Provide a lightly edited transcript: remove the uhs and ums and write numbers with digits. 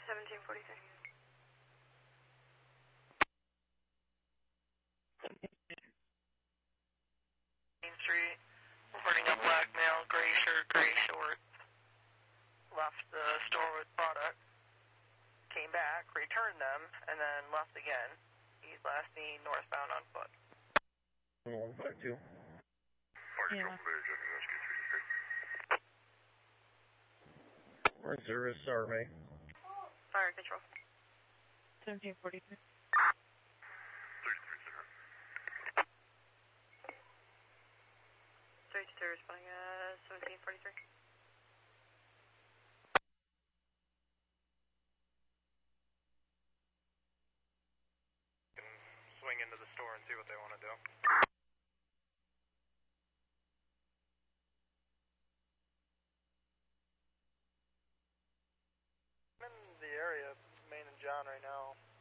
1743. Main Street, reporting a black male, gray shirt, gray shorts, left the store with product, came back, returned them, and then left again. He's last seen northbound on foot. 152. Yeah. We're in service, Army. Fire control. 1743. 32 responding at 1743. Can swing into the store and see what they want to do. I'm in the area, Main and John right now.